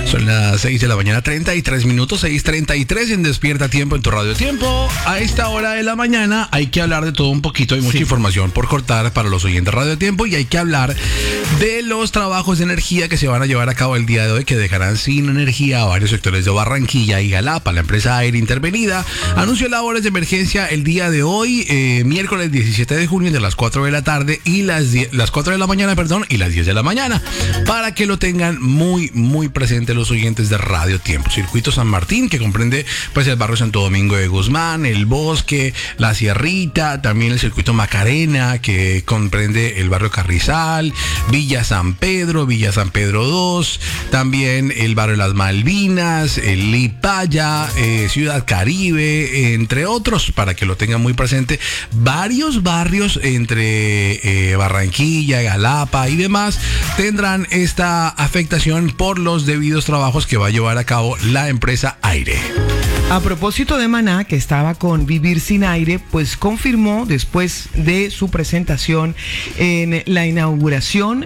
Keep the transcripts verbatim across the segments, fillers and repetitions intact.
Son las seis de la mañana, treinta y tres minutos, seis treinta y tres en Despierta Tiempo en tu Radio Tiempo. A esta hora de la mañana hay que hablar de todo un poquito, hay mucha sí. información por cortar para los oyentes de Radio Tiempo y hay que hablar de los trabajos de energía que se van a llevar a cabo el día de hoy, que dejarán sin energía a varios sectores de Barranquilla y Galapa. La empresa Aire Intervenida anunció labores de emergencia el día de hoy, eh, miércoles diecisiete de junio, de las cuatro de la tarde y las, diez, las cuatro de la mañana, perdón, y las diez de la mañana, para que lo tengan muy, muy presente los oyentes de Radio Tiempo. Circuito San Martín, que comprende pues el barrio Santo Domingo de Guzmán, el Bosque, la Sierrita, también el circuito Macarena, que comprende el barrio Carrizal, Villa San Pedro, Villa San Pedro dos, también el barrio Las Malvinas, el Lipaya, eh, Ciudad Caribe, entre otros, para que lo tengan muy presente. Varios barrios entre eh, Barranquilla, Galapa y demás tendrán esta afectación por los debidos trabajos que va a llevar a cabo la empresa Aire. A propósito de Maná, que estaba con Vivir Sin Aire, pues confirmó después de su presentación en la inauguración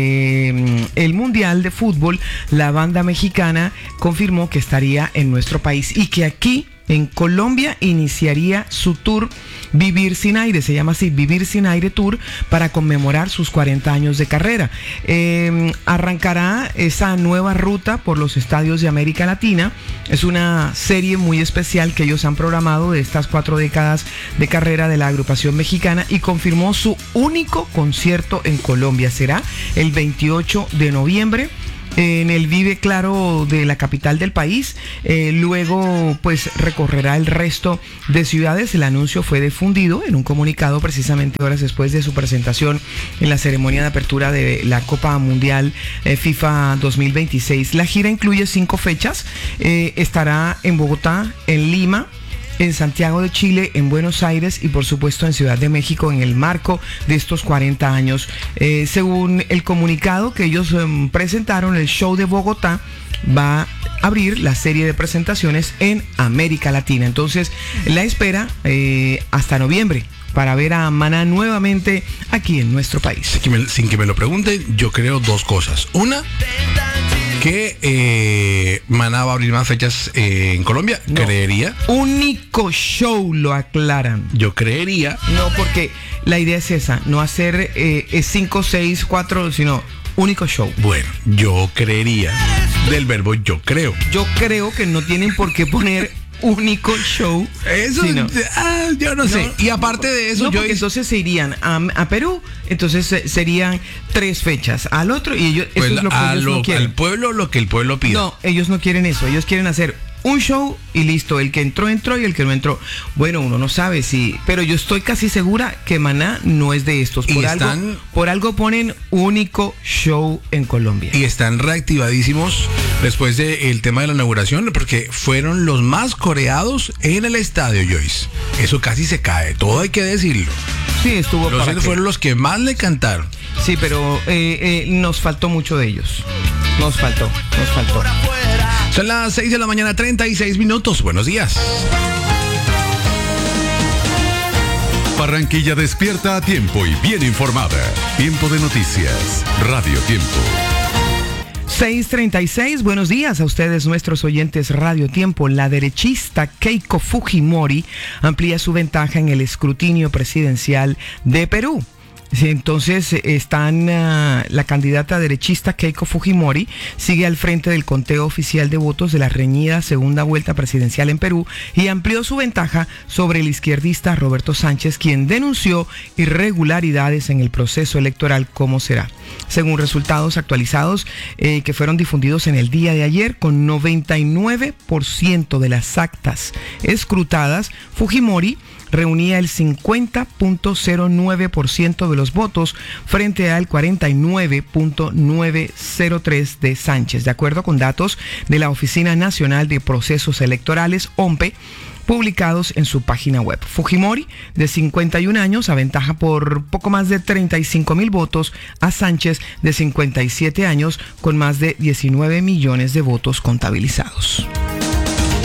del mm, Mundial de Fútbol, la banda mexicana confirmó que estaría en nuestro país y que aquí en Colombia iniciaría su tour Vivir Sin Aire, se llama así, Vivir Sin Aire Tour, para conmemorar sus cuarenta años de carrera. Eh, arrancará esa nueva ruta por los estadios de América Latina. Es una serie muy especial que ellos han programado de estas cuatro décadas de carrera de la agrupación mexicana y confirmó su único concierto en Colombia. Será el veintiocho de noviembre. En el Vive Claro de la capital del país. Eh, luego pues recorrerá el resto de ciudades. El anuncio fue difundido en un comunicado precisamente horas después de su presentación en la ceremonia de apertura de la Copa Mundial eh, FIFA dos mil veintiséis. La gira incluye cinco fechas. Eh, estará en Bogotá, en Lima, en Santiago de Chile, en Buenos Aires y por supuesto en Ciudad de México en el marco de estos cuarenta años. Eh, según el comunicado que ellos eh, presentaron, el show de Bogotá va a abrir la serie de presentaciones en América Latina. Entonces, la espera eh, hasta noviembre para ver a Maná nuevamente aquí en nuestro país. Sin que me, sin que me lo pregunten, yo creo dos cosas. Una, que eh, Maná va a abrir más fechas eh, en Colombia, no. creería. Único show, lo aclaran. Yo creería. No, porque la idea es esa, no hacer eh, cinco, seis, cuatro, sino único show. Bueno, yo creería, del verbo yo creo. Yo creo que no tienen por qué poner único show. Eso, sino, ah, yo no, no sé. Y aparte de eso, no, yo porque entonces se irían a, a Perú, entonces eh, serían tres fechas al otro y ellos, pues eso es lo que a ellos lo, no quieren. Al pueblo lo que el pueblo pide. No, ellos no quieren eso. Ellos quieren hacer un show y listo. El que entró, entró y el que no entró. Bueno, uno no sabe si. Pero yo estoy casi segura que Maná no es de estos. Por, algo, están, por algo ponen único show en Colombia. Y están reactivadísimos después del tema de la inauguración, porque fueron los más coreados en el estadio, Joyce. Eso casi se cae, todo hay que decirlo. Sí, estuvo. Los para fueron los que más le cantaron. Sí, pero eh, eh, nos faltó mucho de ellos. Nos faltó, nos faltó. Son las seis de la mañana, treinta y seis minutos. Buenos días. Barranquilla despierta a tiempo y bien informada. Tiempo de noticias. Radio Tiempo. seis treinta y seis, buenos días a ustedes, nuestros oyentes Radio Tiempo. La derechista Keiko Fujimori amplía su ventaja en el escrutinio presidencial de Perú. Sí, entonces están uh, la candidata derechista Keiko Fujimori sigue al frente del conteo oficial de votos de la reñida segunda vuelta presidencial en Perú y amplió su ventaja sobre el izquierdista Roberto Sánchez, quien denunció irregularidades en el proceso electoral. ¿Cómo será? Según resultados actualizados eh, que fueron difundidos en el día de ayer, con noventa y nueve por ciento de las actas escrutadas, Fujimori reunía el cincuenta punto cero nueve por ciento de los votos frente al cuarenta y nueve punto novecientos tres de Sánchez, de acuerdo con datos de la Oficina Nacional de Procesos Electorales, O M P E, publicados en su página web. Fujimori, de cincuenta y un años, aventaja por poco más de treinta y cinco mil votos a Sánchez, de cincuenta y siete años, con más de diecinueve millones de votos contabilizados.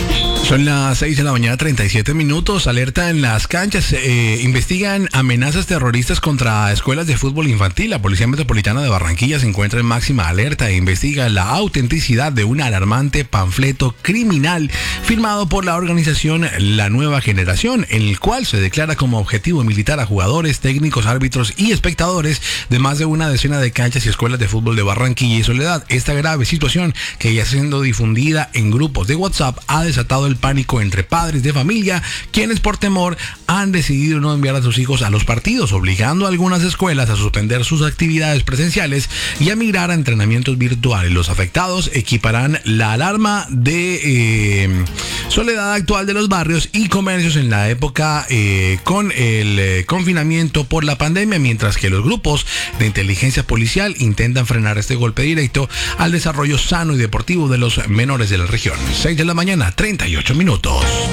Son las seis de la mañana, treinta y siete minutos. Alerta en las canchas. Eh, investigan amenazas terroristas contra escuelas de fútbol infantil. La Policía Metropolitana de Barranquilla se encuentra en máxima alerta e investiga la autenticidad de un alarmante panfleto criminal firmado por la organización La Nueva Generación, en el cual se declara como objetivo militar a jugadores, técnicos, árbitros y espectadores de más de una decena de canchas y escuelas de fútbol de Barranquilla y Soledad. Esta grave situación, que ya siendo difundida en grupos de WhatsApp, ha desatado el pánico entre padres de familia, quienes por temor han decidido no enviar a sus hijos a los partidos, obligando a algunas escuelas a suspender sus actividades presenciales y a migrar a entrenamientos virtuales. Los afectados equiparán la alarma de eh, soledad actual de los barrios y comercios en la época eh, con el eh, confinamiento por la pandemia, mientras que los grupos de inteligencia policial intentan frenar este golpe directo al desarrollo sano y deportivo de los menores de la región. seis de la mañana, treinta y ocho minutos.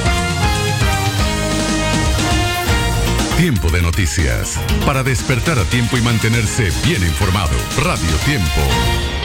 Tiempo de noticias. Para despertar a tiempo y mantenerse bien informado. Radio Tiempo.